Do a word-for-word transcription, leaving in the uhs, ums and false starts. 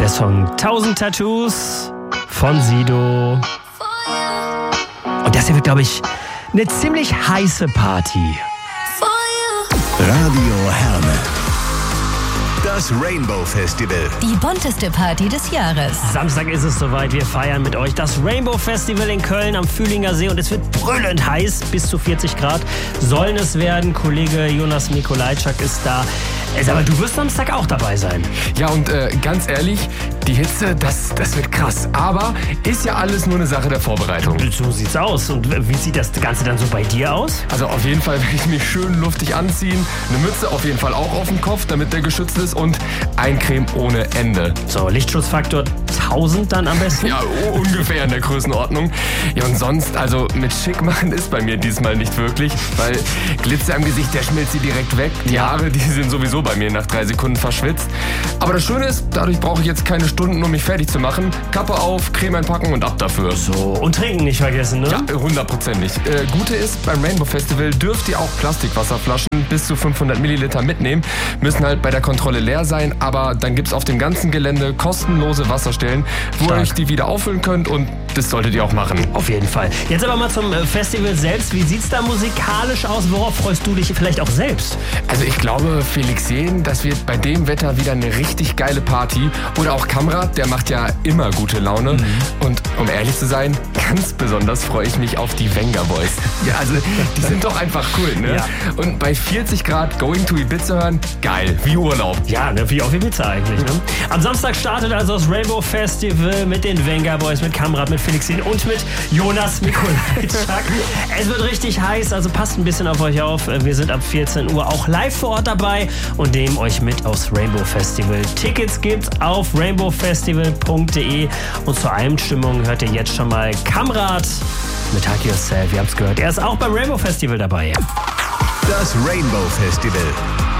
Der Song tausend Tattoos von Sido. Und das hier wird, glaube ich, eine ziemlich heiße Party. Radio Herne. Das Rainbow Festival. Die bunteste Party des Jahres. Samstag ist es soweit. Wir feiern mit euch das Rainbow Festival in Köln am Fühlinger See. Und es wird brüllend heiß. Bis zu vierzig Grad sollen es werden. Kollege Jonas Mikolajczak ist da. Aber du wirst Samstag auch dabei sein. Ja, und äh, ganz ehrlich, die Hitze, das, das wird krass. Aber ist ja alles nur eine Sache der Vorbereitung. So sieht's aus. Und wie sieht das Ganze dann so bei dir aus? Also auf jeden Fall werde ich mich schön luftig anziehen. Eine Mütze auf jeden Fall auch auf dem Kopf, damit der geschützt ist. Und Eincreme ohne Ende. So, Lichtschutzfaktor tausend dann am besten? Ja, ungefähr in der Größenordnung. Ja, und sonst, also mit schick machen ist bei mir diesmal nicht wirklich. Weil Glitzer im Gesicht, der schmilzt sie direkt weg. Die Haare, die sind sowieso bei mir nach drei Sekunden verschwitzt. Aber das Schöne ist, dadurch brauche ich jetzt keine Stunden, um mich fertig zu machen. Kappe auf, Creme einpacken und ab dafür. So, und trinken nicht vergessen, ne? Ja, hundertprozentig. Äh, Gute ist, beim Rainbow Festival dürft ihr auch Plastikwasserflaschen bis zu fünfhundert Milliliter mitnehmen. Müssen halt bei der Kontrolle leer sein, aber dann gibt's auf dem ganzen Gelände kostenlose Wasserstellen, wo Stark. ihr euch die wieder auffüllen könnt und das solltet ihr auch machen. Auf jeden Fall. Jetzt aber mal zum Festival selbst. Wie sieht's da musikalisch aus? Worauf freust du dich vielleicht auch selbst? Also ich glaube, Felix Jähn, das wird bei dem Wetter wieder eine richtig geile Party. Oder auch Kamrat, der macht ja immer gute Laune. Mhm. Und um ehrlich zu sein, ganz besonders freue ich mich auf die Venga Boys. Ja, also die sind doch einfach cool, ne? Ja. Und bei vierzig Grad Going to Ibiza hören, geil, wie Urlaub. Ja, ne, wie auf Ibiza eigentlich, ne? Am Samstag startet also das Rainbow Festival mit den Venga Boys, mit Kamrat, mit Felix Jähn und mit Jonas Mikolajczak. Es wird richtig heiß, also passt ein bisschen auf euch auf. Wir sind ab vierzehn Uhr auch live vor Ort dabei und nehmen euch mit aufs Rainbow Festival. Tickets gibt's auf rainbow festival punkt de und zur Einstimmung hört ihr jetzt schon mal Kamrat mit Hug Yourself. Ihr habt's gehört, er ist auch beim Rainbow Festival dabei. Das Rainbow Festival.